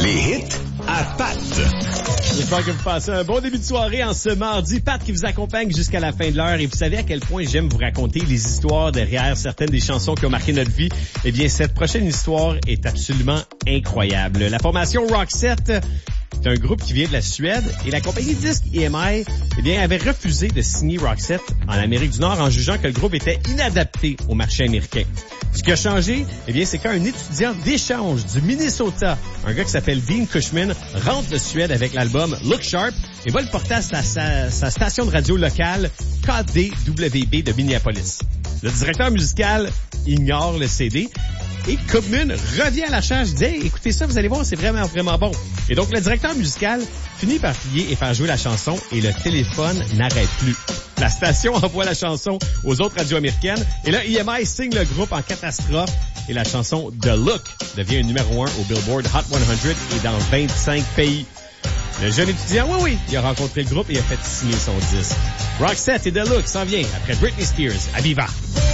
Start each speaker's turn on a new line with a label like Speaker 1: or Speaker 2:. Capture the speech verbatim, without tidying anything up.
Speaker 1: Les hits à Pat.
Speaker 2: J'espère que vous passez un bon début de soirée en ce mardi. Pat qui vous accompagne jusqu'à la fin de l'heure. Et vous savez à quel point j'aime vous raconter les histoires derrière certaines des chansons qui ont marqué notre vie. Eh bien, cette prochaine histoire est absolument incroyable. La formation Roxette, c'est un groupe qui vient de la Suède et la compagnie de disques E M I, eh bien, avait refusé de signer Roxette en Amérique du Nord en jugeant que le groupe était inadapté au marché américain. Ce qui a changé, eh bien, c'est quand un étudiant d'échange du Minnesota, un gars qui s'appelle Dean Cushman, rentre de Suède avec l'album Look Sharp et va le porter à sa, sa, sa station de radio locale K D W B de Minneapolis. Le directeur musical ignore le C D et Cushman revient à la charge et dit hey, « Écoutez ça, vous allez voir, c'est vraiment, vraiment bon. » Et donc, le directeur musical finit par plier et faire jouer la chanson et le téléphone n'arrête plus. La station envoie la chanson aux autres radios américaines et là, E M I signe le groupe en catastrophe et la chanson The Look devient numéro un au Billboard Hot cent et dans vingt-cinq pays. Le jeune étudiant, oui, oui, il a rencontré le groupe et a fait signer son disque. Roxette et The Look s'en vient après Britney Spears à Viva.